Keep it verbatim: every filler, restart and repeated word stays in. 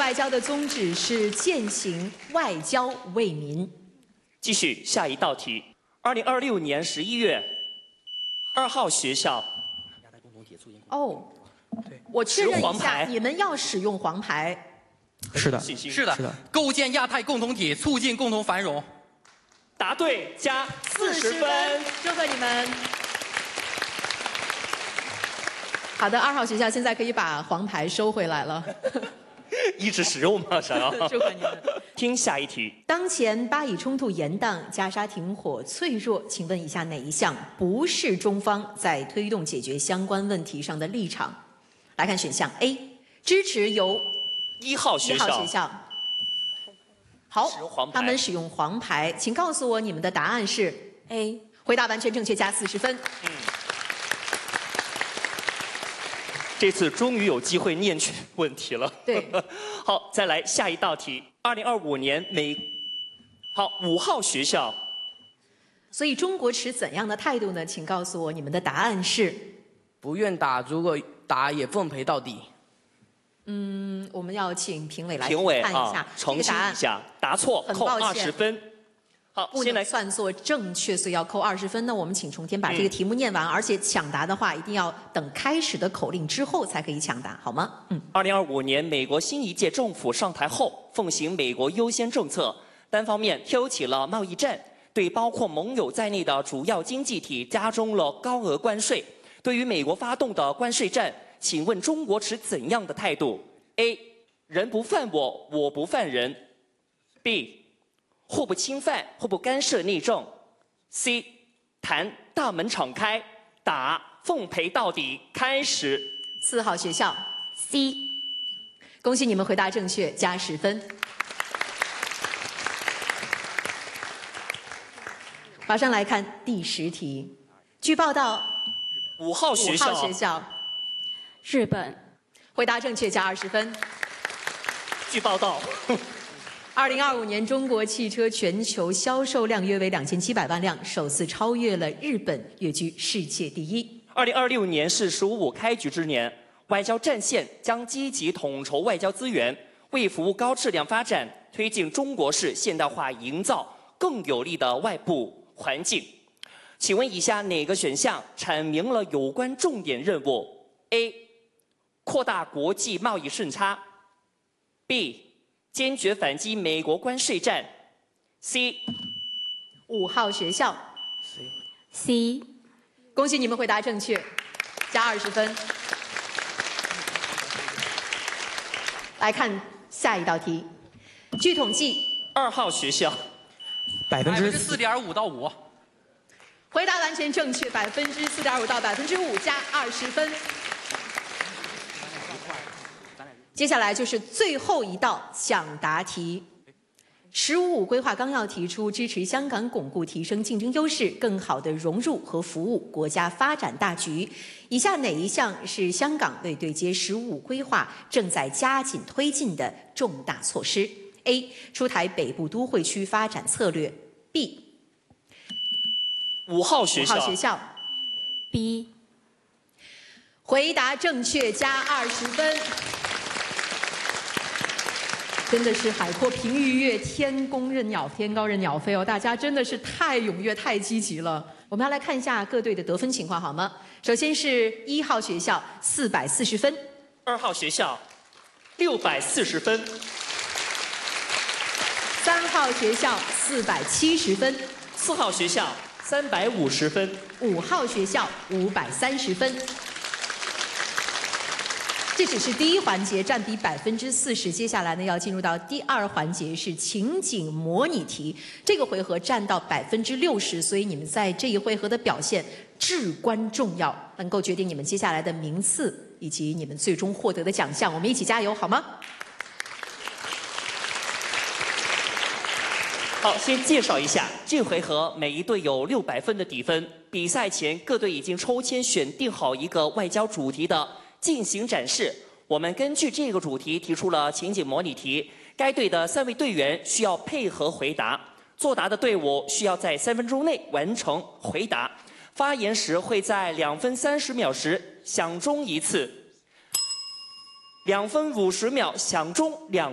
外交的宗旨是践行外交为民。 继续下一道题：二零二六年十一月二号学校。 哦，我确认一下，你们要使用黄牌。 是的， 是的，是的，构建亚太共同体，促进共同繁荣。 答对，加四十分， 祝贺你们。好的，二号学校现在可以把黄牌收回来了。 一直使用吗？想要？ 祝贺你们。 听下一题。 当前巴以冲突延宕，加沙停火脆弱，请问以下哪一项不是中方在推动解决相关问题上的立场？来看选项 A， 支持由一号学校。 一号学校。好，他们使用黄牌，请告诉我你们的答案是 A。回答完全正确，加四十分。 嗯。这次终于有机会念全问题了。 对。 好，再来下一道题。二零二五年美，好，五号学校。 所以中国持怎样的态度呢？请告诉我你们的答案是。 不愿打，如果打也奉陪到底。 嗯，我们要请评委来评委看一下啊，澄清这个答案一下，答错扣二十分。好， 不能算作正确，所以要扣二十分。那我们请重天把这个题目念完，嗯、而且抢答的话，一定要等开始的口令之后才可以抢答，好吗？嗯。 二零二五年，美国新一届政府上台后，奉行美国优先政策，单方面挑起了贸易战，对包括盟友在内的主要经济体加重了高额关税。对于美国发动的关税战，请问中国持怎样的态度 ？A. 人不犯我，我不犯人。B. 互不侵犯，互不干涉内政。C. 谈大门敞开，打奉陪到底。开始。 四号学校 C， 恭喜你们回答正确，加十分。马上来看第十题。据报道， 五号学校。 五号学校， 日本。 回答正确，加二十分。 据报道。 二零二五年，中国汽车全球销售量约为两千七百万辆，首次超越了日本，跃居世界第一。 二零二六年是“十五五”开局之年，外交战线将积极统筹外交资源，为服务高质量发展、推进中国式现代化营造更有利的外部环境。请问以下哪个选项阐明了有关重点任务 ？A. 扩大国际贸易顺差 ；B. 坚决反击美国关税战 ；C. 五号学校 C， 恭喜你们回答正确，加二十分。来看下一道题，据统计， 二号学校百分之四点五到五， 回答完全正确，百分之四点五到百分之五加二十分。接下来就是最后一道抢答题。十五五规划纲要提出支持香港巩固提升竞争优势，更好地融入和服务国家发展大局。以下哪一项是香港为对接十五五规划正在加紧推进的重大措施 ？A. 出台北部都会区发展策略 ；B. 五号学校。 五号学校 B。 回答正确，加二十分。真的是海阔凭鱼跃，天公任鸟，天高任鸟飞哦！大家真的是太踊跃、太积极了。我们要来看一下各队的得分情况，好吗？首先是一号学校四百四十分， 二号学校六百四十分， 三号学校四百七十分， 四号学校三百五十分， 五号学校五百三十分。这只是第一环节，占比百分之四十。接下来呢，要进入到第二环节，是情景模拟题。这个回合占到百分之六十，所以你们在这一回合的表现至关重要，能够决定你们接下来的名次以及你们最终获得的奖项。我们一起加油，好吗？ 好，先介绍一下，这回合每一队有六百分的底分。比赛前，各队已经抽签选定好一个外交主题的进行展示，我们根据这个主题提出了情景模拟题，该队的三位队员需要配合回答，作答的队伍需要在三分钟内完成回答，发言时会在两分三十秒时响钟一次，两分五十秒响钟两